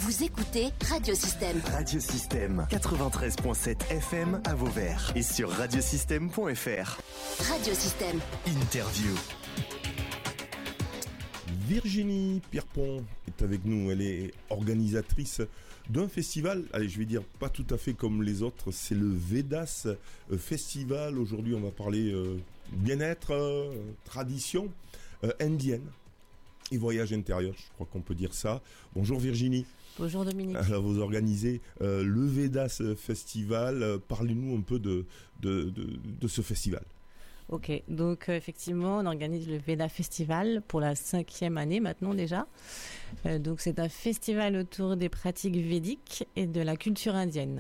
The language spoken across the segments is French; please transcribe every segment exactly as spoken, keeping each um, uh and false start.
Vous écoutez Radiosystème. Radiosystème quatre-vingt-treize virgule sept F M à Vauvert et sur radiosystème point F R. Radiosystème. Interview. Virginie Pierpont est avec nous. Elle est organisatrice d'un festival, allez, je vais dire pas tout à fait comme les autres, c'est le Vedas Festival. Aujourd'hui, on va parler euh, bien-être, euh, tradition euh, indienne et voyage intérieur, je crois qu'on peut dire ça. Bonjour Virginie. Bonjour Dominique. Alors, vous organisez euh, le Vedas Festival. Euh, parlez-nous un peu de, de, de, de ce festival. Ok, donc euh, effectivement, on organise le Veda Festival pour la cinquième année maintenant déjà. Euh, donc c'est un festival autour des pratiques védiques et de la culture indienne.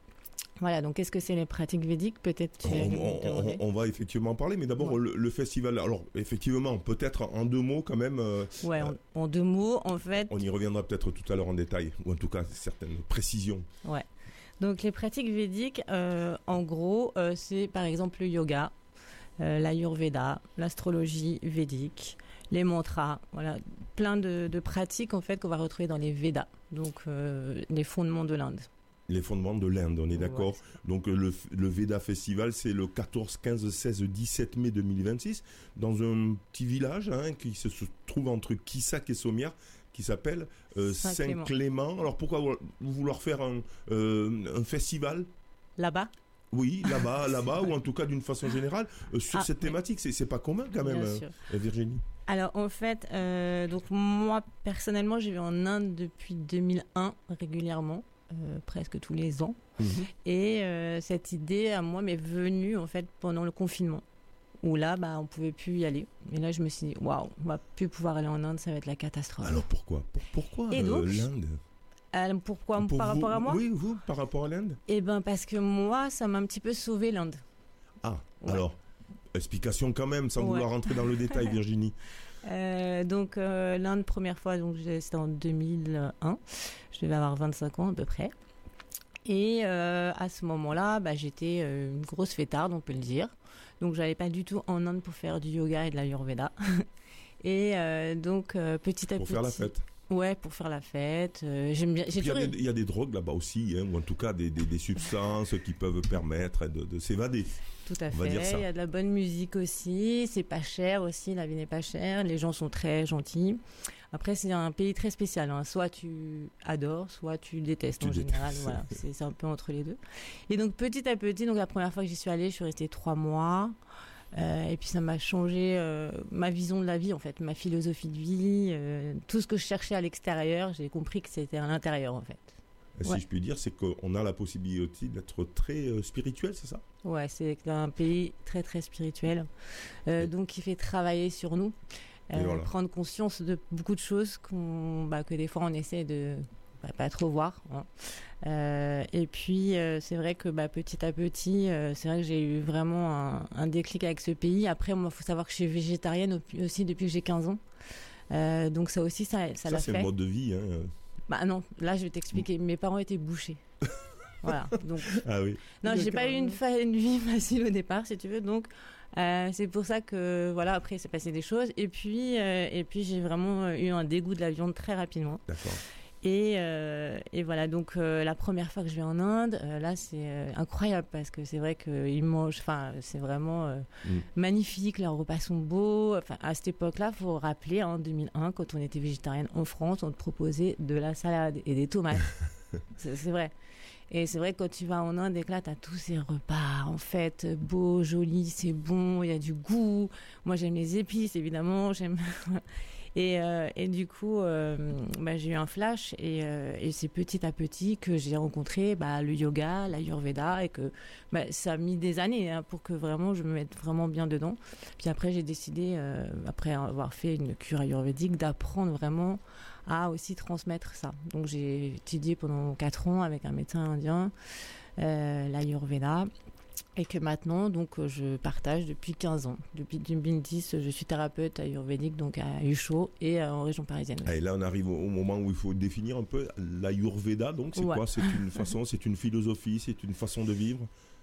Voilà, donc qu'est-ce que c'est les pratiques védiques? Peut-être tu on, on, on, on va effectivement en parler, mais d'abord ouais. le, le festival. Alors effectivement, peut-être en deux mots quand même. Euh, ouais, en, en deux mots, en fait. On y reviendra peut-être tout à l'heure en détail, ou en tout cas certaines précisions. Ouais. Donc les pratiques védiques, euh, en gros, euh, c'est par exemple le yoga. Euh, l'ayurveda, l'astrologie védique, les mantras, voilà, plein de, de pratiques en fait qu'on va retrouver dans les Védas, donc euh, les fondements de l'Inde. Les fondements de l'Inde, on est d'accord. Ouais. Donc le, le Veda Festival, c'est le quatorze, quinze, seize, dix-sept mai deux mille vingt-six, dans un petit village hein, qui se, se trouve entre Kissac et Sommières, qui s'appelle euh, Saint-Clément. Saint-Clément. Alors pourquoi vouloir faire un, euh, un festival là-bas? Oui, là-bas, là-bas, ou en tout cas d'une façon générale, euh, sur ah, cette thématique, oui. c'est, c'est pas commun quand même, euh, Virginie. Alors en fait, euh, donc moi personnellement, je vais en Inde depuis deux mille un régulièrement, euh, presque tous les ans, mmh. et euh, cette idée à moi m'est venue en fait pendant le confinement, où là, bah, on pouvait plus y aller. Et là, je me suis dit, waouh, on va plus pouvoir aller en Inde, ça va être la catastrophe. Alors pourquoi, Pour, pourquoi et donc, euh, l'Inde? Euh, pourquoi Pour par vous, rapport à moi? Oui, vous, par rapport à l'Inde? Eh ben, parce que moi, ça m'a un petit peu sauvé l'Inde. Ah, ouais. Alors, explication quand même, sans ouais. vouloir rentrer dans le détail, Virginie. Euh, donc, euh, l'Inde, première fois, donc, c'était en deux mille un. Je devais avoir vingt-cinq ans à peu près. Et euh, à ce moment-là, bah, j'étais euh, une grosse fêtarde, on peut le dire. Donc, j'allais pas du tout en Inde pour faire du yoga et de l'ayurveda. Et euh, donc, euh, petit à pour petit... Pour faire la fête. Ouais, pour faire la fête. Euh, j'aime bien. Il y, toujours... y a des drogues là-bas aussi, hein, ou en tout cas des, des, des substances qui peuvent permettre de, de s'évader. Tout à on fait. Va dire ça. Il y a de la bonne musique aussi. C'est pas cher aussi. La vie n'est pas chère. Les gens sont très gentils. Après, c'est un pays très spécial. Hein. Soit tu adores, soit tu détestes. Tu en détestes. Général, voilà. C'est, c'est un peu entre les deux. Et donc petit à petit, donc la première fois que j'y suis allée, je suis restée trois mois. Euh, et puis ça m'a changé euh, ma vision de la vie en fait, ma philosophie de vie, euh, tout ce que je cherchais à l'extérieur, j'ai compris que c'était à l'intérieur en fait. Et si ouais. je puis dire, c'est qu'on a la possibilité d'être très euh, spirituel, c'est ça? Ouais, c'est un pays très très spirituel, euh, donc qui fait travailler sur nous, euh, voilà. prendre conscience de beaucoup de choses qu'on, bah, que des fois on essaie de bah, pas trop voir. Hein. Euh, et puis euh, c'est vrai que bah, petit à petit, euh, c'est vrai que j'ai eu vraiment un, un déclic avec ce pays. Après, moi, faut savoir que je suis végétarienne aussi depuis que j'ai quinze ans. Euh, donc ça aussi, ça, ça, ça l'a c'est fait. le mode de vie. Hein. Bah non, là je vais t'expliquer. Mes parents étaient bouchers. Voilà. Donc. Ah oui. Non, j'ai pas eu une, fa- une vie facile au départ, si tu veux. Donc euh, c'est pour ça que voilà, après c'est passé des choses. Et puis euh, et puis j'ai vraiment eu un dégoût de la viande très rapidement. D'accord. Et, euh, et voilà, donc euh, la première fois que je vais en Inde, euh, là c'est euh, incroyable parce que c'est vrai qu'ils mangent, enfin c'est vraiment euh, mm. magnifique, leurs repas sont beaux. Enfin à cette époque-là, faut rappeler en deux mille un, quand on était végétarienne en France, on te proposait de la salade et des tomates. c'est, c'est vrai. Et c'est vrai que quand tu vas en Inde et que là, t'as tous ces repas, en fait, beaux, jolis, c'est bon, il y a du goût. Moi, j'aime les épices, évidemment, j'aime... et, euh, et du coup, euh, bah, j'ai eu un flash et, euh, et c'est petit à petit que j'ai rencontré bah, le yoga, l'ayurveda et que bah, ça a mis des années hein, pour que vraiment je me mette vraiment bien dedans. Puis après, j'ai décidé, euh, après avoir fait une cure ayurvédique, d'apprendre vraiment à aussi transmettre ça. Donc j'ai étudié pendant quatre ans avec un médecin indien euh, l'ayurveda et que maintenant donc je partage depuis quinze ans. Depuis deux mille dix, je suis thérapeute ayurvédique donc à Huchot et euh, en région parisienne. Et là on arrive au moment où il faut définir un peu l'ayurveda. Donc c'est ouais. quoi? C'est une façon, c'est une philosophie, c'est une façon de vivre.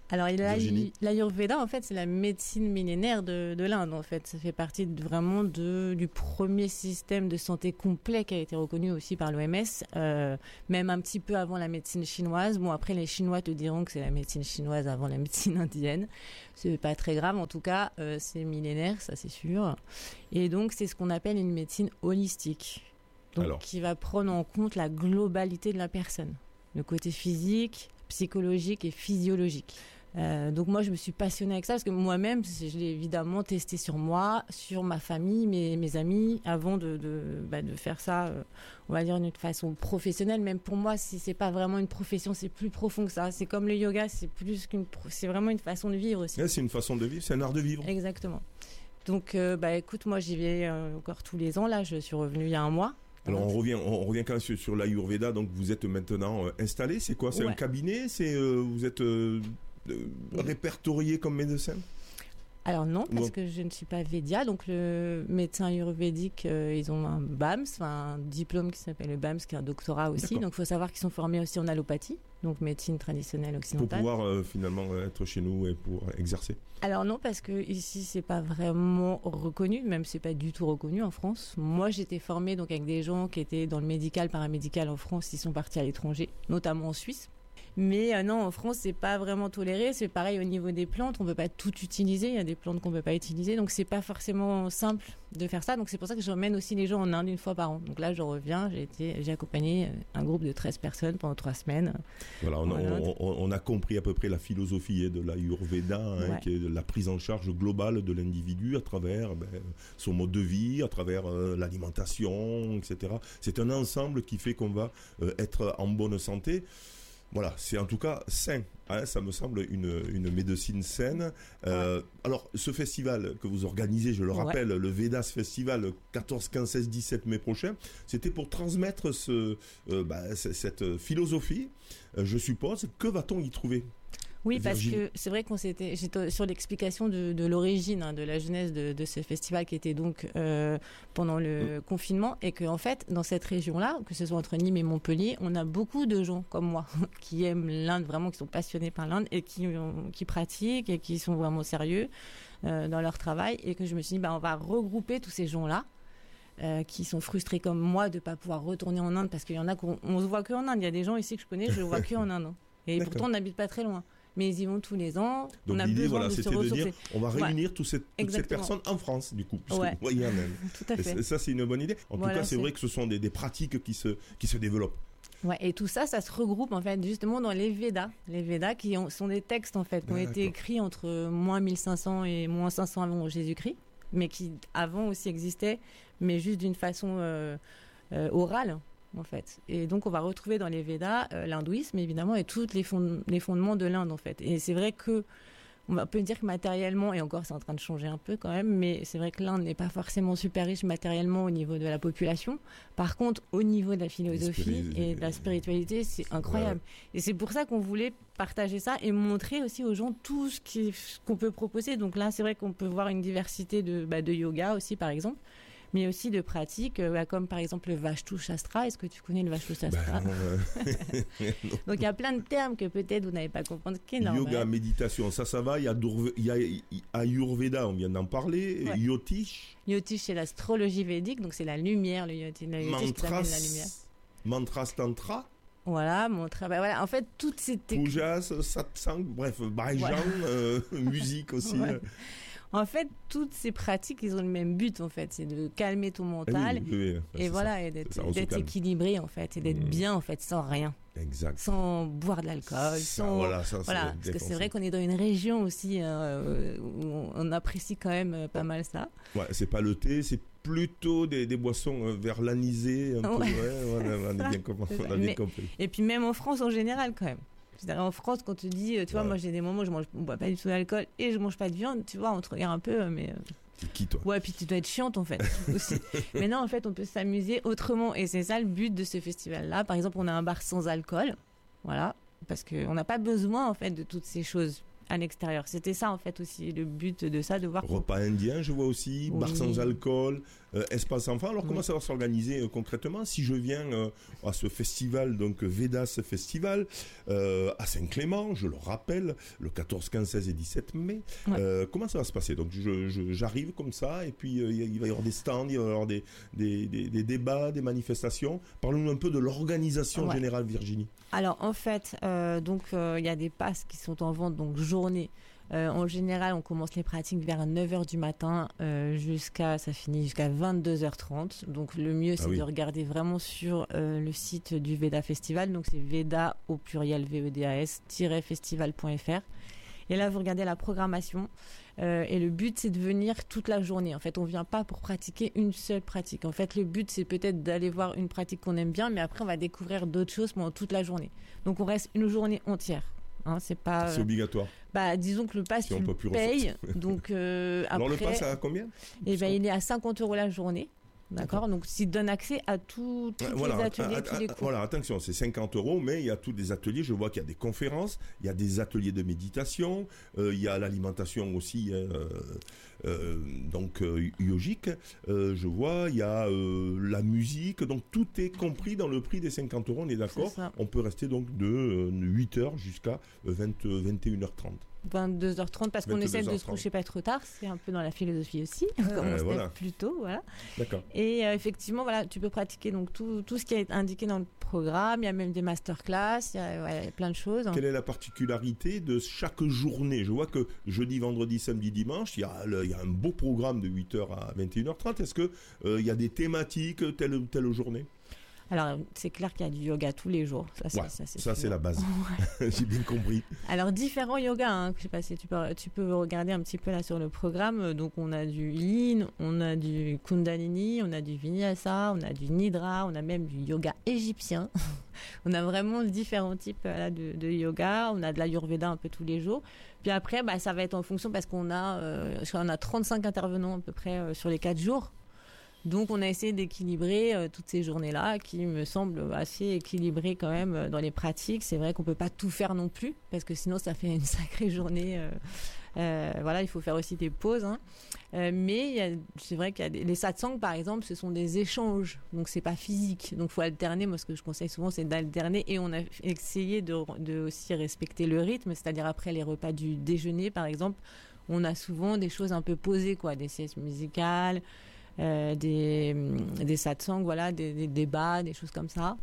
Alors, l'Ayurveda, en fait, c'est la médecine millénaire de, de l'Inde, en fait. Ça fait partie de, vraiment de, du premier système de santé complet qui a été reconnu aussi par l'O M S, euh, même un petit peu avant la médecine chinoise. Bon, après, les Chinois te diront que c'est la médecine chinoise avant la médecine indienne. C'est pas très grave, en tout cas, euh, c'est millénaire, ça c'est sûr. Et donc, c'est ce qu'on appelle une médecine holistique. Donc, Alors. qui va prendre en compte la globalité de la personne. Le côté physique, psychologique et physiologique. Euh, donc moi je me suis passionnée avec ça parce que moi-même je l'ai évidemment testé sur moi, sur ma famille, mes, mes amis avant de, de, bah, de faire ça, euh, on va dire d'une façon professionnelle. Même pour moi, si c'est pas vraiment une profession, c'est plus profond que ça. C'est comme le yoga, c'est plus qu'une, c'est vraiment une façon de vivre aussi. Ouais, c'est une façon de vivre, c'est un art de vivre. Exactement. Donc euh, bah écoute, moi j'y vais euh, encore tous les ans. Là, je suis revenue il y a un mois. Alors on revient, on revient quand même sur, sur l'Ayurveda. Donc vous êtes maintenant euh, installé. C'est quoi ? C'est ouais. un cabinet ? C'est euh, vous êtes euh, euh, répertorié comme médecin ? Alors non, parce que je ne suis pas Védia. Donc le médecin ayurvédique, euh, ils ont un B A M S, un diplôme qui s'appelle le B A M S, qui est un doctorat aussi. D'accord. Donc il faut savoir qu'ils sont formés aussi en allopathie, donc médecine traditionnelle occidentale. Pour pouvoir euh, finalement être chez nous et pour exercer. Alors non, parce que ici c'est pas vraiment reconnu, même c'est pas du tout reconnu en France. Moi j'étais formée donc avec des gens qui étaient dans le médical, paramédical en France, ils sont partis à l'étranger, notamment en Suisse. Mais euh, non, en France, c'est pas vraiment toléré. C'est pareil au niveau des plantes, on peut pas tout utiliser. Il y a des plantes qu'on peut pas utiliser, donc c'est pas forcément simple de faire ça. Donc c'est pour ça que j'emmène aussi les gens en Inde une fois par an. Donc là, je reviens, j'ai été, j'ai accompagné un groupe de treize personnes pendant trois semaines. Voilà, on, on, on, on a compris à peu près la philosophie de l'Ayurveda, hein, ouais. qui est la prise en charge globale de l'individu à travers ben, son mode de vie, à travers euh, l'alimentation, et cetera. C'est un ensemble qui fait qu'on va euh, être en bonne santé. Voilà, c'est en tout cas sain, hein, ça me semble une, une médecine saine. Euh, ouais. Alors, ce festival que vous organisez, je le rappelle, ouais. le Vedas Festival, quatorze, quinze, seize, dix-sept mai prochain, c'était pour transmettre ce, euh, bah, cette philosophie, euh, je suppose. Que va-t-on y trouver ? Oui, parce que c'est vrai qu'on s'était, j'étais sur l'explication de, de l'origine, hein, de la genèse de, de ce festival qui était donc euh, pendant le mmh. confinement, et qu'en fait, dans cette région-là, que ce soit entre Nîmes et Montpellier, on a beaucoup de gens comme moi qui aiment l'Inde, vraiment, qui sont passionnés par l'Inde et qui, qui pratiquent et qui sont vraiment sérieux euh, dans leur travail, et que je me suis dit, bah, on va regrouper tous ces gens-là. Euh, qui sont frustrés comme moi de ne pas pouvoir retourner en Inde, parce qu'il y en a qu'on on se voit que en Inde. Il y a des gens ici que je connais, je ne vois que en Inde. Et D'accord. pourtant, on n'habite pas très loin. Mais ils y vont tous les ans. Donc on a l'idée, besoin voilà, de c'était se de dire, on va réunir ouais. toutes ces, toutes ces personnes en France, du coup, puisque ouais. vous voyez en Inde. Tout à fait. Et ça, c'est une bonne idée. En voilà, tout cas, c'est, c'est vrai que ce sont des, des pratiques qui se, qui se développent. Ouais, et tout ça, ça se regroupe en fait justement dans les Védas. Les Védas qui ont, sont des textes en fait qui ont D'accord. été écrits entre moins mille cinq cents et moins cinq cents avant Jésus-Christ, mais qui avant aussi existaient, mais juste d'une façon euh, euh, orale. En fait. Et donc on va retrouver dans les Védas euh, l'hindouisme évidemment et tous les, fond- les fondements de l'Inde en fait. Et c'est vrai que on va, peut dire que matériellement, et encore c'est en train de changer un peu quand même, mais c'est vrai que l'Inde n'est pas forcément super riche matériellement au niveau de la population. Par contre, au niveau de la philosophie et de la spiritualité, c'est incroyable. Ouais. Et c'est pour ça qu'on voulait partager ça et montrer aussi aux gens tout ce, qui, ce qu'on peut proposer. Donc là, c'est vrai qu'on peut voir une diversité de, bah, de yoga aussi par exemple, mais aussi de pratiques, euh, comme par exemple le Vashtu Shastra. Est-ce que tu connais le Vashtu Shastra ? Ben, euh... Donc il y a plein de termes que peut-être vous n'avez pas compris. Yoga, méditation, ça, ça va. Il y a, Durve... il y a Ayurveda, on vient d'en parler. Ouais. Yotish. Yotish, c'est l'astrologie védique, donc c'est la lumière. Le Yotish, le Yotish qui s'appelle la lumière. Mantras Tantra. Voilà, mon travail. Voilà, en fait, toutes ces techniques. Pujas, satsang, bref, Bhajan, ouais. euh, musique aussi. Ouais. En fait, toutes ces pratiques, ils ont le même but, en fait, c'est de calmer ton mental, oui, oui, oui, et voilà, ça. et d'être, ça, d'être équilibré, en fait, et d'être mmh. bien, en fait, sans rien. Exact. Sans boire de l'alcool, ça, sans... Voilà, ça, voilà parce que c'est vrai qu'on est dans une région aussi euh, où on apprécie quand même pas mal ça. Ouais, c'est pas le thé, c'est plutôt des, des boissons vers l'anisée, un ouais. peu, ouais, voilà, on a bien compris. On a bien Mais, compris. Et puis même en France, en général, quand même. C'est-à-dire en France, quand on te dit, tu vois, ouais. moi j'ai des moments où je mange, on boit pas du tout d'alcool et je mange pas de viande, tu vois, on te regarde un peu, mais. C'est qui toi ? Ouais, puis tu dois être chiante en fait aussi. Mais non, en fait, on peut s'amuser autrement et c'est ça le but de ce festival-là. Par exemple, on a un bar sans alcool, voilà, parce qu'on n'a pas besoin en fait de toutes ces choses à l'extérieur. C'était ça en fait aussi le but de ça, de voir. Repas indien, je vois aussi, oui. bar sans alcool, euh, espace enfant. Alors oui. comment ça va s'organiser euh, concrètement si je viens euh, à ce festival, donc Vedas Festival, euh, à Saint-Clément, je le rappelle, le quatorze, quinze, seize et dix-sept mai. Ouais. Euh, comment ça va se passer? Donc je, je, j'arrive comme ça et puis euh, il va y avoir des stands, il va y avoir des, des, des, des débats, des manifestations. Parlons-nous un peu de l'organisation ouais. générale, Virginie. Alors en fait, euh, donc il euh, y a des passes qui sont en vente, donc journée. Euh, en général, on commence les pratiques vers neuf heures du matin euh, jusqu'à, ça finit jusqu'à vingt-deux heures trente. Donc le mieux, c'est ah oui. de regarder vraiment sur euh, le site du Veda Festival. Donc c'est Veda au pluriel V E D A S festival point F R. Et là, vous regardez la programmation. Euh, et le but, c'est de venir toute la journée. En fait, on ne vient pas pour pratiquer une seule pratique. En fait, le but, c'est peut-être d'aller voir une pratique qu'on aime bien, mais après, on va découvrir d'autres choses pendant toute la journée. Donc, on reste une journée entière. Hein, c'est pas. C'est euh, obligatoire. Bah, disons que le pass, si tu le payes. Donc, euh, après, alors, le pass, à combien? Eh ben, il est à cinquante euros la journée. D'accord, d'accord. Donc s'il donne accès à tous voilà, les ateliers, à, à, tous les cours. Voilà, attention, c'est cinquante euros, mais il y a tous des ateliers. Je vois qu'il y a des conférences, il y a des ateliers de méditation, euh, il y a l'alimentation aussi, euh, euh, donc euh, yogique. Euh, je vois, il y a euh, la musique, donc tout est compris dans le prix des cinquante euros. On est d'accord. On peut rester donc de euh, huit heures jusqu'à vingt, vingt et une heures trente. vingt-deux heures trente parce qu'on essaie de se coucher pas trop tard, c'est un peu dans la philosophie aussi, on commence voilà. plus tôt, voilà. D'accord. Et euh, effectivement, voilà, tu peux pratiquer donc tout, tout ce qui est indiqué dans le programme, il y a même des masterclass, il y a, ouais, il y a plein de choses. Quelle est la particularité de chaque journée? Je vois que jeudi, vendredi, samedi, dimanche, il y a, le, il y a un beau programme de huit heures à vingt et une heures trente. Est-ce qu'il euh, y a des thématiques telle ou telle journée? Alors, c'est clair qu'il y a du yoga tous les jours. Ça, c'est, ouais, ça, c'est, ça, c'est la base. Ouais. J'ai bien compris. Alors, différents yogas. Hein, je sais pas si tu peux, tu peux regarder un petit peu là sur le programme. Donc, on a du Yin, on a du Kundalini, on a du Vinyasa, on a du Nidra, on a même du yoga égyptien. On a vraiment différents types là, de, de yoga. On a de l'Ayurveda un peu tous les jours. Puis après, bah, ça va être en fonction parce qu'on a, euh, on a trente-cinq intervenants à peu près euh, sur les quatre jours. Donc, on a essayé d'équilibrer euh, toutes ces journées-là qui me semblent assez équilibrées quand même euh, dans les pratiques. C'est vrai qu'on ne peut pas tout faire non plus parce que sinon, ça fait une sacrée journée. Euh, euh, voilà, il faut faire aussi des pauses. Hein. Euh, mais y a, c'est vrai qu'il y a des, les satsangs, par exemple, ce sont des échanges. Donc, ce n'est pas physique. Donc, il faut alterner. Moi, ce que je conseille souvent, c'est d'alterner. Et on a essayé de, de aussi respecter le rythme. C'est-à-dire après les repas du déjeuner, par exemple, on a souvent des choses un peu posées, quoi, des siestes musicales. Euh, des, des satsangs, voilà, des, des débats, des choses comme ça.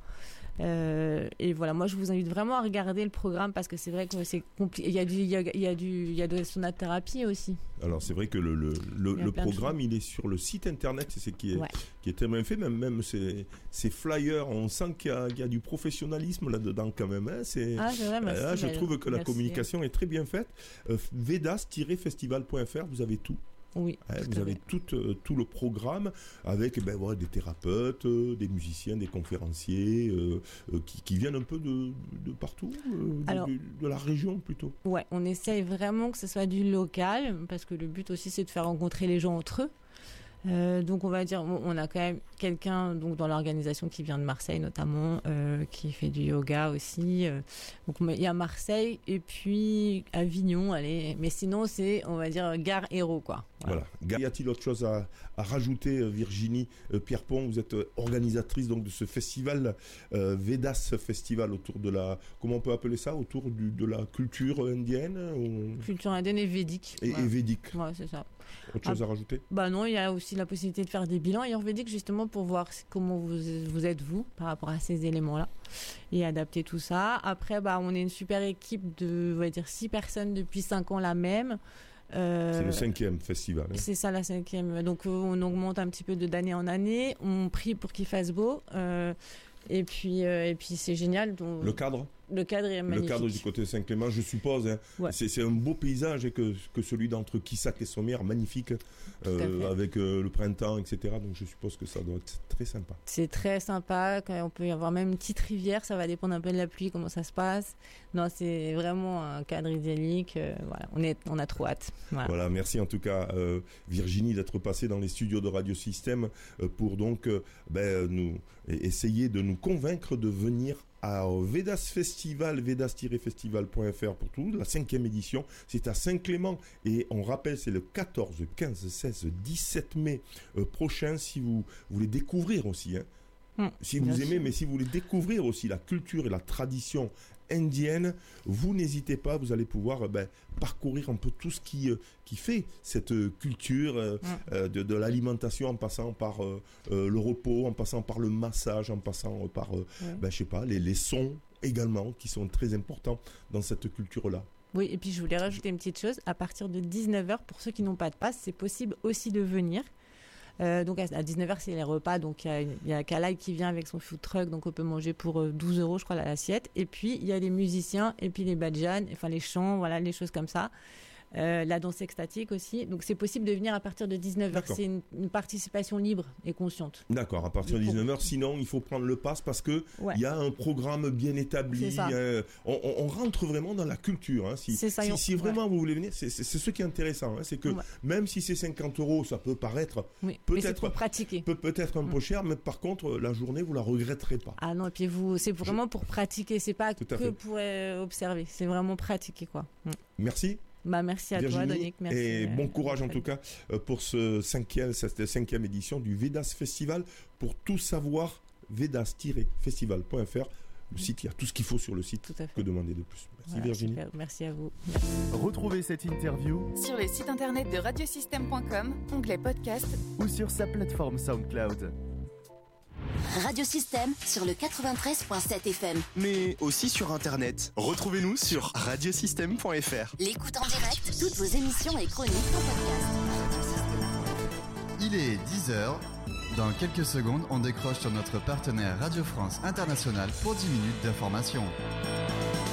Euh, et voilà, moi je vous invite vraiment à regarder le programme parce que c'est vrai que c'est compliqué. Il y a du, il y a, il y a du, il y a de la sonathérapie aussi. Alors c'est vrai que le, le, le, le programme il est sur le site internet, c'est ce qui est, ouais. qui est très bien fait. Même, même ces, ces flyers, on sent qu'il y a, qu'il y a du professionnalisme là-dedans quand même. Hein. C'est, ah, c'est vrai, merci, là, je trouve que la merci. communication est très bien faite. Euh, vedas festival point F R, vous avez tout. Oui, hein, vous avez tout, euh, tout le programme avec ben, voilà, des thérapeutes, euh, des musiciens, des conférenciers euh, euh, qui, qui viennent un peu de, de partout, euh, Alors, de, de la région plutôt. Ouais, on essaye vraiment que ce soit du local parce que le but aussi c'est de faire rencontrer les gens entre eux. Euh, donc on va dire, on a quand même quelqu'un donc dans l'organisation qui vient de Marseille notamment, euh, qui fait du yoga aussi. Euh, donc il y a Marseille et puis Avignon, allez. Mais sinon c'est, on va dire, Gare Hérault quoi. Voilà. voilà. Y a-t-il autre chose à, à rajouter, Virginie euh, Pierrepont? Vous êtes organisatrice donc de ce festival euh, Vedas Festival autour de la, comment on peut appeler ça, autour du, de la culture indienne ou... Culture indienne et védique. Et, voilà. et védique. Ouais, c'est ça. Autre chose ah, à rajouter? Bah non, il y a aussi la possibilité de faire des bilans ayurvédiques justement pour voir comment vous, vous êtes vous par rapport à ces éléments-là et adapter tout ça. Après, bah on est une super équipe de, on va dire, six personnes depuis cinq ans la même. Euh, c'est le cinquième festival. Hein. C'est ça, la cinquième. Donc on augmente un petit peu de d'année en année. On prie pour qu'il fasse beau. Euh, et puis euh, et puis c'est génial. Donc, le cadre. Le cadre est magnifique. Le cadre du côté de Saint-Clément, je suppose. Hein, ouais. c'est, c'est un beau paysage que, que celui d'entre Quissac et Sommières, magnifique, euh, avec euh, le printemps, et cetera. Donc je suppose que ça doit être très sympa. C'est très sympa. On peut y avoir même une petite rivière. Ça va dépendre un peu de la pluie, comment ça se passe. Non, c'est vraiment un cadre idyllique. Euh, voilà, on, est, on a trop hâte. Voilà. voilà, merci en tout cas euh, Virginie d'être passée dans les studios de Radio Système euh, pour donc euh, ben, nous essayer de nous convaincre de venir à Vedas Festival, vedas-festival point f r pour tout, la cinquième édition. C'est à Saint-Clément et on rappelle, c'est le quatorze, quinze, seize, dix-sept mai euh, prochain. Si vous voulez découvrir aussi, hein, mmh, si vous aimez, sûr. mais si vous voulez découvrir aussi la culture et la tradition indienne, vous n'hésitez pas, vous allez pouvoir euh, ben, parcourir un peu tout ce qui, euh, qui fait cette euh, culture euh, mmh. euh, de, de l'alimentation, en passant par euh, euh, le repos, en passant par le massage, en passant euh, par, euh, mmh. ben, je sais pas, les, les sons également, qui sont très importants dans cette culture-là. Oui, et puis je voulais rajouter une petite chose, à partir de dix-neuf heures, pour ceux qui n'ont pas de passe, c'est possible aussi de venir. Euh, donc à dix-neuf heures, c'est les repas. Donc il y, y a Kalai qui vient avec son food truck, donc on peut manger pour euh, douze euros, je crois, l'assiette. Et puis il y a les musiciens, et puis les badjans, enfin les chants, voilà, les choses comme ça. Euh, la danse extatique aussi. Donc c'est possible de venir à partir de dix-neuf heures. D'accord. C'est une, une participation libre et consciente. D'accord, à partir de dix-neuf heures. Sinon, il faut prendre le pass parce qu'il ouais. y a un programme bien établi. Euh, on, on rentre vraiment dans la culture. Hein. Si, c'est ça, si, on... si vraiment ouais. vous voulez venir, c'est, c'est, c'est ce qui est intéressant. Hein. C'est que ouais. même si c'est cinquante euros, ça peut paraître oui, peut-être, pour pratiquer. Peut, peut-être un mmh. peu cher, mais par contre, la journée, vous la regretterez pas. Ah non, et puis vous, c'est vraiment Je... pour pratiquer. C'est pas que fait. pour euh, observer. C'est vraiment pratiquer, quoi. Mmh. Merci. Bah, merci à Virginie, toi, Donick. Merci. Et bon courage euh, en tout cas pour ce cinquième, cette cinquième édition du Vedas Festival. Pour tout savoir, vedas-festival point f r. Le site, il y a tout ce qu'il faut sur le site. Que demander de plus. Merci voilà, Virginie. Super. Merci à vous. Retrouvez cette interview sur le site internet de radiosystème point com, onglet podcast, ou sur sa plateforme SoundCloud. Radiosystème sur le quatre-vingt-treize virgule sept F M. Mais aussi sur Internet. Retrouvez-nous sur radiosystème point f r. L'écoute en direct, toutes vos émissions et chroniques en podcast. Il est dix heures. Dans quelques secondes, on décroche sur notre partenaire Radio France International pour dix minutes d'information.